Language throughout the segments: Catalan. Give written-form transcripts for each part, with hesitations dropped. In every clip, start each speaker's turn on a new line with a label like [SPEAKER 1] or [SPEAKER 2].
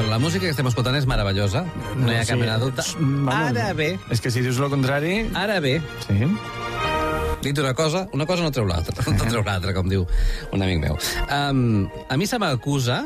[SPEAKER 1] la música que estem escoltant és meravellosa, no hi ha cap mena de dubte. Ara bé.
[SPEAKER 2] És que si dius el contrari...
[SPEAKER 1] Ara bé.
[SPEAKER 2] Sí.
[SPEAKER 1] Dit una cosa no treu l'altra. No treu l'altra, com diu un amic meu. A mi se m'acusa,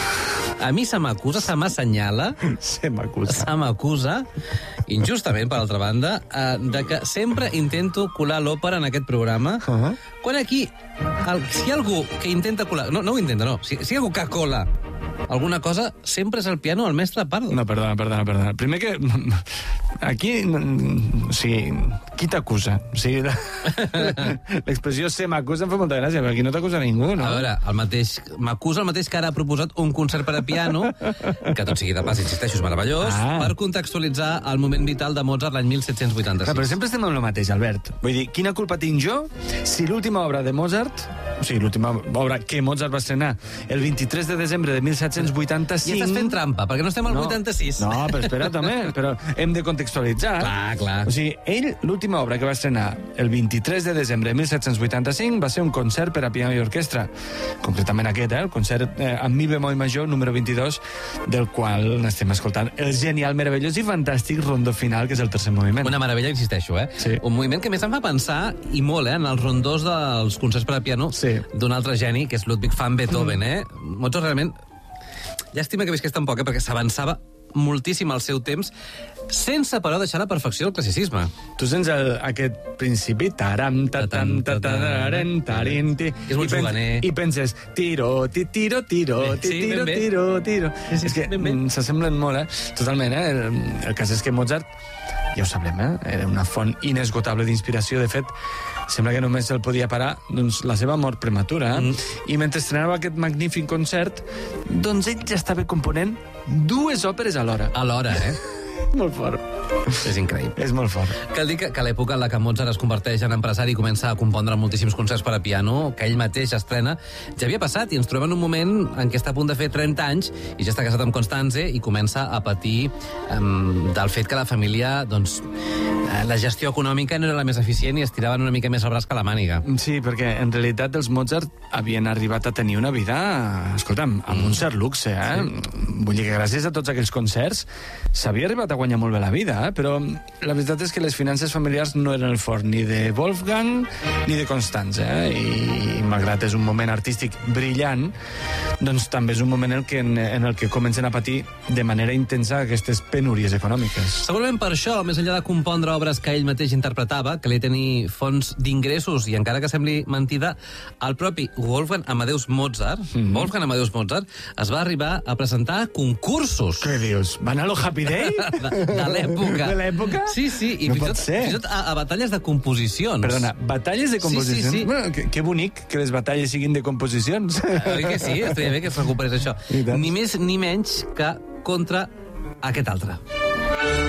[SPEAKER 1] se m'assenyala...
[SPEAKER 2] Se
[SPEAKER 1] m'acusa, injustament, per altra banda, de que sempre intento colar l'òpera en aquest programa, quan aquí, si hi ha algú que intenta colar... No ho intenta, no. Si hi ha algú que cola alguna cosa, sempre és el piano el mestre Pardo.
[SPEAKER 2] No, perdona. Primer que... Aquí... O sigui, qui t'acusa? O sigui, l'expressió se m'acusa em fa molta gràcia, però aquí no t'acusa ningú, no?
[SPEAKER 1] A veure, m'acusa el mateix que ara ha proposat un concert per a piano, que tot sigui de pas, insisteixo, és meravellós, per contextualitzar el moment vital de Mozart l'any 1786.
[SPEAKER 2] Però sempre estem amb el mateix, Albert. Vull dir, quina culpa tinc jo si l'última obra de Mozart, o sigui, l'última obra que Mozart va estrenar el 23 de desembre de 1785...
[SPEAKER 1] I estàs fent trampa, perquè no estem al 86.
[SPEAKER 2] No, però espera, també. Però hem de contextualitzar.
[SPEAKER 1] Clar.
[SPEAKER 2] O sigui, ell, l'última obra que va estrenar el 23 de desembre de 1785 va ser un concert per a piano i orquestra. Concretament aquest, el concert amb mi bemoll major, número 22, del qual n'estem escoltant el genial, meravellós i fantàstic rondó final, que és el tercer moviment.
[SPEAKER 1] Una meravella, insisteixo,
[SPEAKER 2] Sí.
[SPEAKER 1] Un moviment que més em fa pensar, i molt, en els rondós dels concerts per a piano d'un altre geni, que és Ludwig van Beethoven, Mozart realment... Llàstima que visqués tan poc, perquè s'avançava moltíssim al seu temps, sense, però, deixar la perfecció del classicisme.
[SPEAKER 2] Tu sents aquest principi, taram, tatam, tataren, tarinti...
[SPEAKER 1] És molt juganer.
[SPEAKER 2] I penses, tiro.
[SPEAKER 1] Sí,
[SPEAKER 2] És que s'assemblen molt, Totalment, El cas és que Mozart, ja ho sabrem, era una font inesgotable d'inspiració. De fet, sembla que només el podia parar la seva mort prematura. I mentre estrenava aquest magnífic concert, doncs ell ja estava component 2 òperes alhora.
[SPEAKER 1] Alhora,
[SPEAKER 2] Molt fort.
[SPEAKER 1] És increïble.
[SPEAKER 2] És molt fort.
[SPEAKER 1] Cal dir que l'època en la que Mozart es converteix en empresari i comença a compondre moltíssims concerts per a piano, que ell mateix estrena, ja havia passat, i ens trobem en un moment en què està a punt de fer 30 anys i ja està casat amb Constanze i comença a patir del fet que la família, doncs, la gestió econòmica no era la més eficient i estiraven una mica més el braç que la màniga.
[SPEAKER 2] Sí, perquè en realitat els Mozart havien arribat a tenir una vida, escolta'm, amb un cert luxe, Vull dir que gràcies a tots aquells concerts s'havia arribat a guanyar molt bé la vida, però la veritat és que les finances familiars no eren el fort ni de Wolfgang ni de Constanze, i malgrat és un moment artístic brillant, doncs també és un moment en el que comencen a patir de manera intensa aquestes penúries econòmiques.
[SPEAKER 1] Segurament per això, més enllà de compondre obres que ell mateix interpretava, que li tenir fonts d'ingressos, i encara que sembli mentida, el propi Wolfgang Amadeus Mozart, es va arribar a presentar concursos.
[SPEAKER 2] Què dius? Van a lo Happy Day?
[SPEAKER 1] De l'època.
[SPEAKER 2] De l'època?
[SPEAKER 1] Sí, i
[SPEAKER 2] no
[SPEAKER 1] fins i tot a batalles de composicions.
[SPEAKER 2] Perdona, batalles de composicions?
[SPEAKER 1] Sí.
[SPEAKER 2] Bueno, que bonic que les batalles siguin de composicions.
[SPEAKER 1] Oi que sí? Estaria bé que es recuperés això. Ni més ni menys que contra aquest altre.